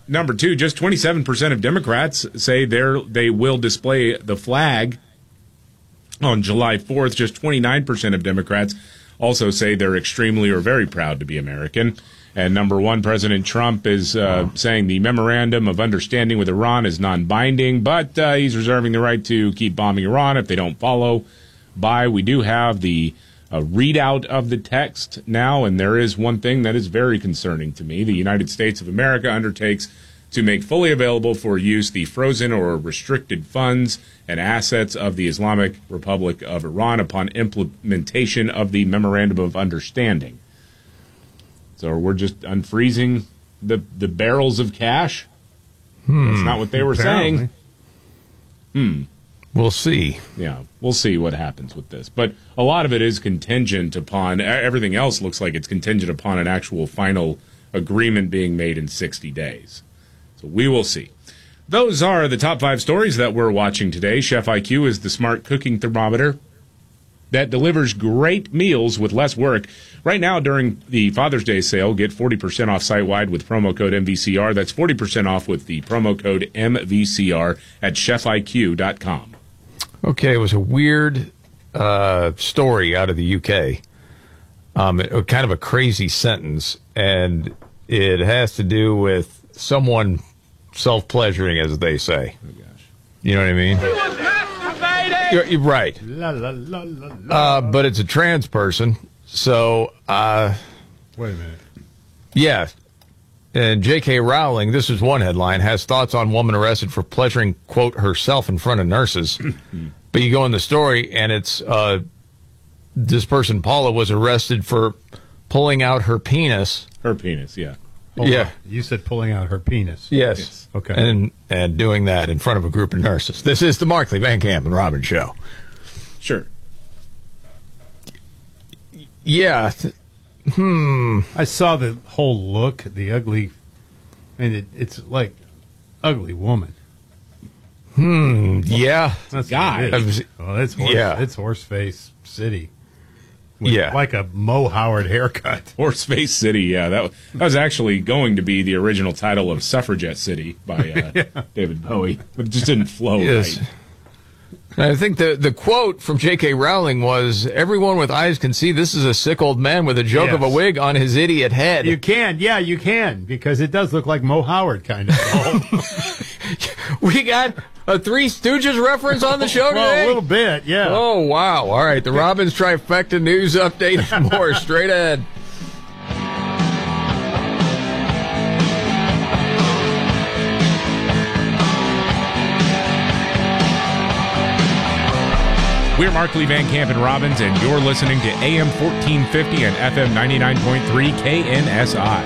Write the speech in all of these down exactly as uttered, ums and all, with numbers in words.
number two, just twenty-seven percent of Democrats say they're, they will display the flag on July fourth. Just twenty-nine percent of Democrats also say they're extremely or very proud to be American. And number one, President Trump is uh, saying the memorandum of understanding with Iran is non-binding, but uh, he's reserving the right to keep bombing Iran if they don't follow by. We do have the uh, readout of the text now, and there is one thing that is very concerning to me. The United States of America undertakes to make fully available for use the frozen or restricted funds and assets of the Islamic Republic of Iran upon implementation of the memorandum of understanding. So we're just unfreezing the the barrels of cash? Hmm. That's not what they were Apparently. saying. Hmm. We'll see. Yeah, we'll see what happens with this. But a lot of it is contingent upon, everything else looks like it's contingent upon an actual final agreement being made in sixty days. So we will see. Those are the top five stories that we're watching today. Chef I Q is the smart cooking thermometer that delivers great meals with less work. Right now, during the Father's Day sale, get forty percent off site-wide with promo code M V C R. That's forty percent off with the promo code M V C R at chef I Q dot com. Okay, it was a weird uh, story out of the U K. Um, it, kind of a crazy sentence, and it has to do with someone self-pleasuring, as they say. Oh, gosh. You know what I mean? You're, you're right. La, la, la, la, la. Uh, but it's a trans person, so... Uh, Wait a minute. Yeah. And J K. Rowling, this is one headline, has thoughts on woman arrested for pleasuring, quote, herself in front of nurses. But you go in the story, and it's... Uh, this person, Paula, was arrested for pulling out her penis. Her penis, yeah. Oh, yeah. You said pulling out her penis. Yes. yes. Okay. And and doing that in front of a group of nurses. This is the Markley, Van Camp, and Robin show. Sure. Yeah. Hmm. I saw the whole look, the ugly, and it, it's like ugly woman. Hmm. Yeah. That's guy. It is. Well, it's horse, yeah. It's Horseface City. With yeah. Like a Mo Howard haircut. Horseface City, yeah. That, that was actually going to be the original title of Suffragette City by uh, yeah. David Bowie, but it just didn't flow yes. right. I think the, the quote from J K. Rowling was, everyone with eyes can see this is a sick old man with a joke yes. of a wig on his idiot head. You can, yeah, you can, because it does look like Mo Howard kind of. We got a Three Stooges reference on the show today? Well, a little bit, yeah. Oh, wow. All right, the Robbins Trifecta News Update and more straight ahead. We're Markley, Van Camp, and Robbins, and you're listening to A M fourteen fifty and F M ninety-nine point three K N S I.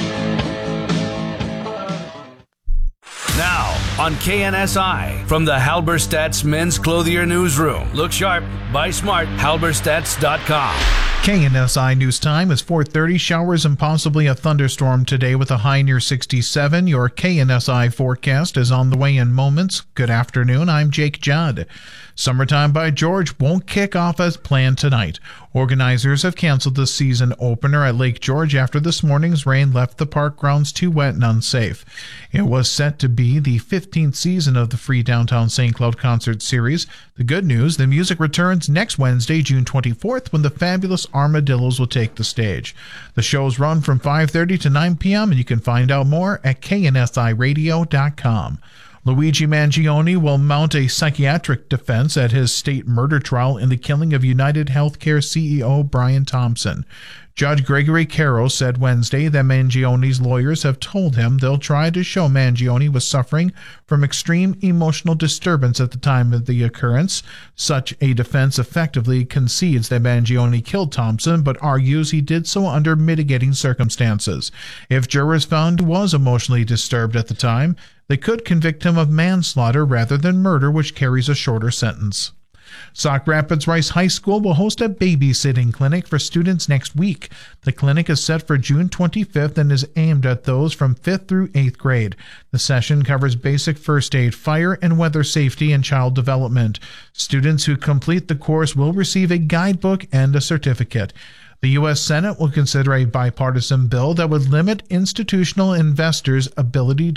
Now, on K N S I, from the Halberstadt's Men's Clothier Newsroom. Look sharp, buy smart, halberstadts dot com. K N S I News Time is four thirty. Showers and possibly a thunderstorm today with a high near sixty-seven. Your K N S I forecast is on the way in moments. Good afternoon. I'm Jake Judd. Summertime by George won't kick off as planned tonight. Organizers have canceled the season opener at Lake George after this morning's rain left the park grounds too wet and unsafe. It was set to be the fifteenth season of the free Downtown Saint Cloud Concert Series. The good news, the music returns next Wednesday, June twenty-fourth, when the fabulous Armadillos will take the stage. The shows run from five thirty to nine p.m., and you can find out more at K N S I radio dot com. Luigi Mangione will mount a psychiatric defense at his state murder trial in the killing of United Healthcare C E O Brian Thompson. Judge Gregory Caro said Wednesday that Mangione's lawyers have told him they'll try to show Mangione was suffering from extreme emotional disturbance at the time of the occurrence. Such a defense effectively concedes that Mangione killed Thompson, but argues he did so under mitigating circumstances. If jurors found he was emotionally disturbed at the time, they could convict him of manslaughter rather than murder, which carries a shorter sentence. Sauk Rapids Rice High School will host a babysitting clinic for students next week. The clinic is set for June twenty-fifth and is aimed at those from fifth through eighth grade. The session covers basic first aid, fire and weather safety, and child development. Students who complete the course will receive a guidebook and a certificate. The U S Senate will consider a bipartisan bill that would limit institutional investors' ability to